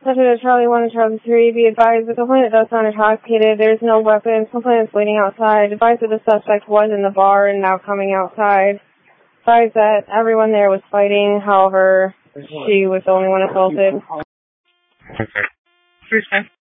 Passenger Charlie 1 and Charlie 3, be advised the complainant does sound intoxicated. There is no weapons. Complainant's waiting outside. Advised that the suspect was in the bar and now coming outside. Advised that everyone there was fighting, however, she was the only one assaulted. Okay.